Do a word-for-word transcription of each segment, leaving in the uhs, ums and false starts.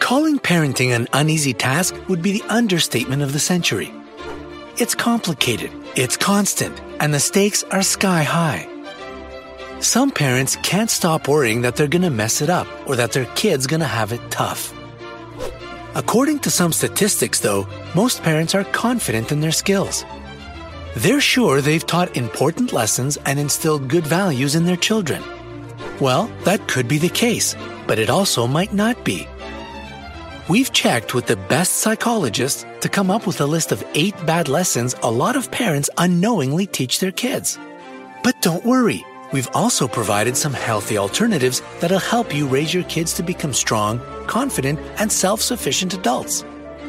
Calling parenting an uneasy task would be the understatement of the century. It's complicated, it's constant, and the stakes are sky high. Some parents can't stop worrying that they're going to mess it up or that their kid's going to have it tough. According to some statistics, though, most parents are confident in their skills. They're sure they've taught important lessons and instilled good values in their children. Well, that could be the case, but it also might not be. We've checked with the best psychologists to come up with a list of eight bad lessons a lot of parents unknowingly teach their kids. But don't worry, we've also provided some healthy alternatives that'll help you raise your kids to become strong, confident, and self-sufficient adults.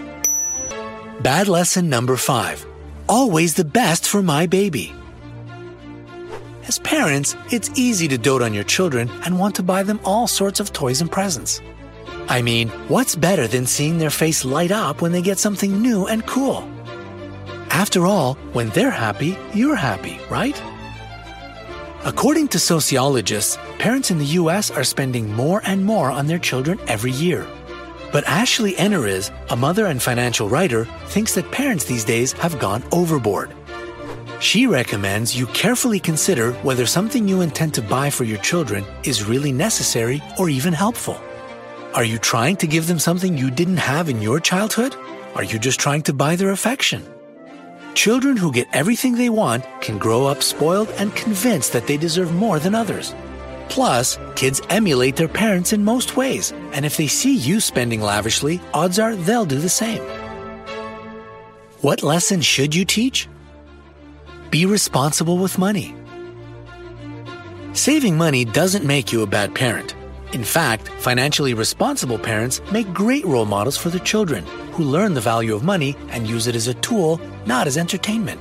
Bad lesson number five. Always the best for my baby. As parents, it's easy to dote on your children and want to buy them all sorts of toys and presents. I mean, what's better than seeing their face light up when they get something new and cool? After all, when they're happy, you're happy, right? According to sociologists, parents in the U S are spending more and more on their children every year. But Ashley Eneriz, a mother and financial writer, thinks that parents these days have gone overboard. She recommends you carefully consider whether something you intend to buy for your children is really necessary or even helpful. Are you trying to give them something you didn't have in your childhood? Are you just trying to buy their affection? Children who get everything they want can grow up spoiled and convinced that they deserve more than others. Plus, kids emulate their parents in most ways, and if they see you spending lavishly, odds are they'll do the same. What lesson should you teach? Be responsible with money. Saving money doesn't make you a bad parent. In fact, financially responsible parents make great role models for their children, who learn the value of money and use it as a tool, not as entertainment.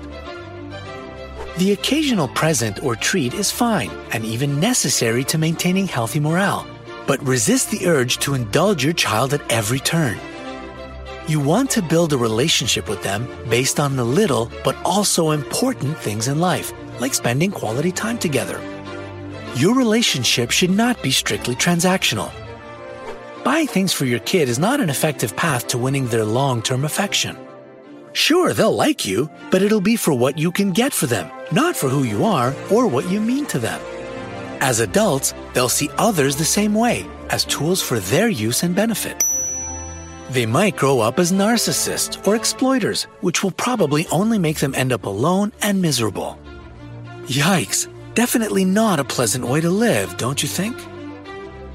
The occasional present or treat is fine and even necessary to maintaining healthy morale, but resist the urge to indulge your child at every turn. You want to build a relationship with them based on the little but also important things in life, like spending quality time together. Your relationship should not be strictly transactional. Buying things for your kid is not an effective path to winning their long-term affection. Sure, they'll like you, but it'll be for what you can get for them, not for who you are or what you mean to them. As adults, they'll see others the same way, as tools for their use and benefit. They might grow up as narcissists or exploiters, which will probably only make them end up alone and miserable. Yikes! Definitely not a pleasant way to live, don't you think?